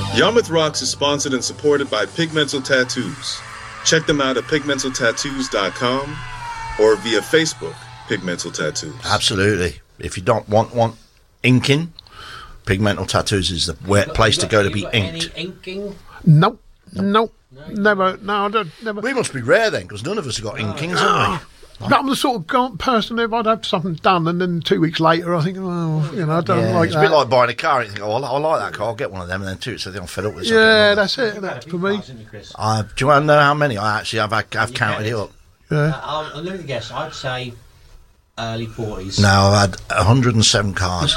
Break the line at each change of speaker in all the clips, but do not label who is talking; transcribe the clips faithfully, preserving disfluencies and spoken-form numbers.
Yarmouth Rocks is sponsored and supported by Pigmental Tattoos. Check them out at pigmental tattoos dot com or via Facebook, Pigmental Tattoos.
Absolutely. If you don't want want inking, Pigmental Tattoos is the where,
got,
place
got,
to go to be
got
inked.
Any inking?
Nope. Nope. No, never. No, I don't. Never.
We must be rare then, because none of us have got inkings, have we?
But I'm the sort of go- person, if I'd have something done and then two weeks later I think, oh, you know, I don't
Yeah,
like
it's
that.
a bit like buying a car. You think, oh, I like that car, I'll get one of them, and then two, so I'm fed up with something.
Yeah, that's it. That's for me.
Uh, do you want to know how many? I actually have. I've counted it up.
Yeah.
Uh, I'll, I'll let me guess. I'd say early forties.
No, I've had one hundred and seven cars,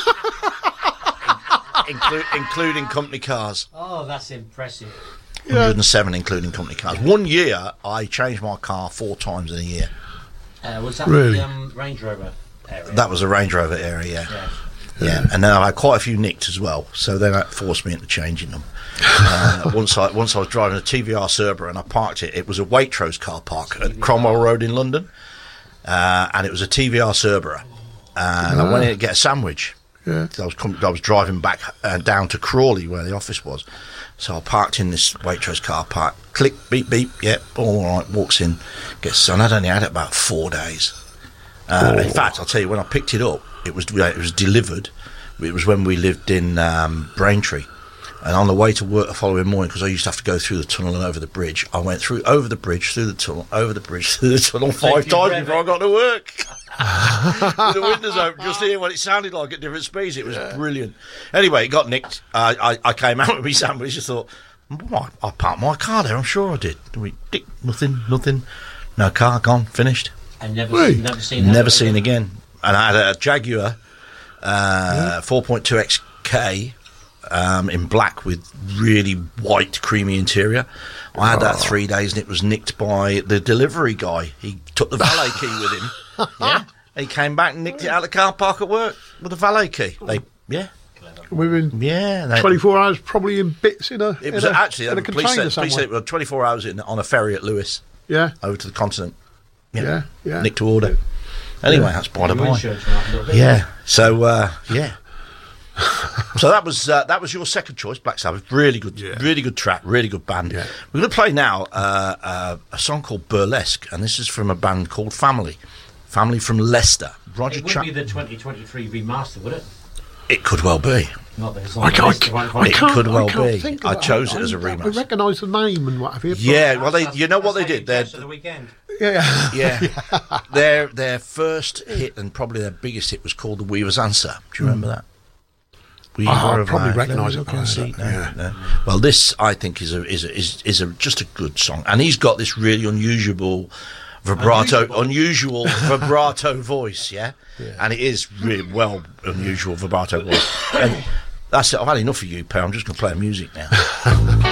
Inclu- including company cars.
Oh, that's impressive.
one hundred and seven, including company cars. One year, I changed my car four times in a year.
Uh, was that
Really?
the um, Range Rover area?
That was a Range Rover area, yeah.
Yeah.
Yeah, and then I had quite a few nicked as well, so then that forced me into changing them. uh, once I once I was driving a T V R Cerberus and I parked it. It was a Waitrose car park at Cromwell Road in London, uh, and it was a T V R Cerberus. And I went in to get a sandwich.
Yeah.
I was com- I was driving back uh, down to Crawley where the office was, so I parked in this Waitrose car park. Click, beep, beep. Yep, all right. Walks in, gets. And I'd only had it about four days. Uh,
Oh.
In fact, I'll tell you, when I picked it up, it was it was delivered. It was when we lived in um, Braintree, and on the way to work the following morning, because I used to have to go through the tunnel and over the bridge, I went through over the bridge, through the tunnel, over the bridge, through the tunnel five
you
times
rev
before
it.
I got to work. With the windows open, just hear what it sounded like at different speeds. It was brilliant. Anyway, it got nicked. Uh, I I came out with my sandwich. I thought, oh, I, I parked my car there. I'm sure I did. We dick, nothing, nothing. No car gone, finished.
And never,
Really?
seen, never seen.
Never
that
seen again. And I had a Jaguar uh, four point two X K um, in black with really white, creamy interior. I had that three days and it was nicked by the delivery guy. He took the valet key with him. Yeah. He came back and nicked it out of the car park at work with the valet key. They, yeah.
Within
Yeah. They,
twenty-four hours, probably in bits in a.
It
in
was
a,
actually,
in a
the police
container
said, police said
somewhere.
it was twenty-four hours in, on a ferry at Lewis
Yeah,
over to the continent.
yeah, yeah.
Nicked to order. Anyway, that's by the
Your
by.
insurance went up a little bit.
Yeah. So uh, yeah. So that was uh, that was your second choice, Black Sabbath. Really good,
Yeah.
really good track, really good band.
Yeah.
We're going to play now uh, uh, a song called Burlesque, and this is from a band called Family, Family from Leicester. Roger
It would
Chap.
be the twenty twenty-three remaster, would it?
It could well be.
Not that it's
I
on the
can't,
list, it won't
I
quite-
can't,
could well
I can't
be.
think
I
of it.
chose it as a
I
remix.
recognise the name and what have you. but-
Yeah, well, they,
That's-
you know what they
that's how
did?
you
Their
dress for the weekend.
yeah.
yeah, their their first hit and probably their biggest hit was called The Weaver's Answer. Do you remember that? We
Oh, I
were of
probably
life,
recognise
no,
it,
I can't see, no,
yeah.
no. Well, this I think is a is a, is is a just a good song, and he's got this really unusual vibrato,
Unusual.
unusual vibrato voice, yeah? And it is really well unusual vibrato voice. And that's it. I've had enough of you, pal. I'm just going to play music now.